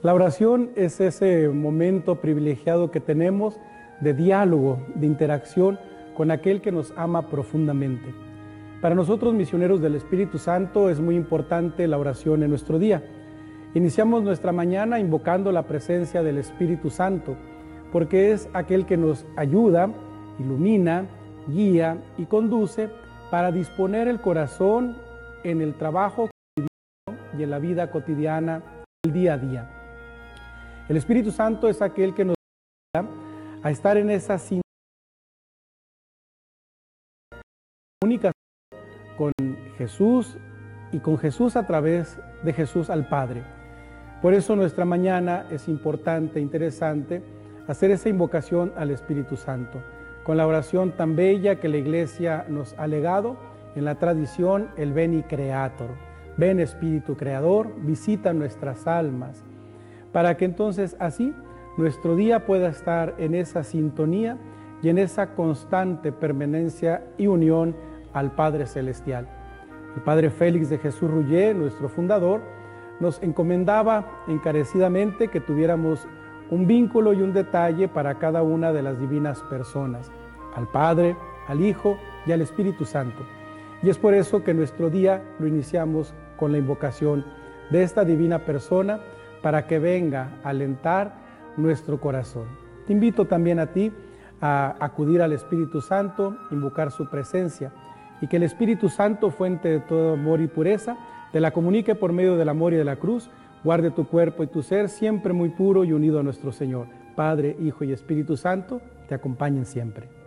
La oración es ese momento privilegiado que tenemos de diálogo, de interacción con aquel que nos ama profundamente. Para nosotros, misioneros del Espíritu Santo, es muy importante la oración en nuestro día. Iniciamos nuestra mañana invocando la presencia del Espíritu Santo, porque es aquel que nos ayuda, ilumina, guía y conduce para disponer el corazón en el trabajo cotidiano y en la vida cotidiana, el día a día. El Espíritu Santo es aquel que nos ayuda a estar en esa comunicación con Jesús y con Jesús a través de Jesús al Padre. Por eso nuestra mañana es importante, interesante, hacer esa invocación al Espíritu Santo, con la oración tan bella que la Iglesia nos ha legado en la tradición, el Veni Creator. Ven Espíritu Creador, visita nuestras almas, para que entonces así nuestro día pueda estar en esa sintonía y en esa constante permanencia y unión al Padre Celestial. El Padre Félix de Jesús Rouillet, nuestro fundador, nos encomendaba encarecidamente que tuviéramos un vínculo y un detalle para cada una de las divinas personas, al Padre, al Hijo y al Espíritu Santo. Y es por eso que nuestro día lo iniciamos con la invocación de esta divina persona para que venga a alentar nuestro corazón. Te invito también a ti a acudir al Espíritu Santo, invocar su presencia y que el Espíritu Santo, fuente de todo amor y pureza, te la comunique por medio del amor y de la cruz, guarde tu cuerpo y tu ser siempre muy puro y unido a nuestro Señor. Padre, Hijo y Espíritu Santo, te acompañen siempre.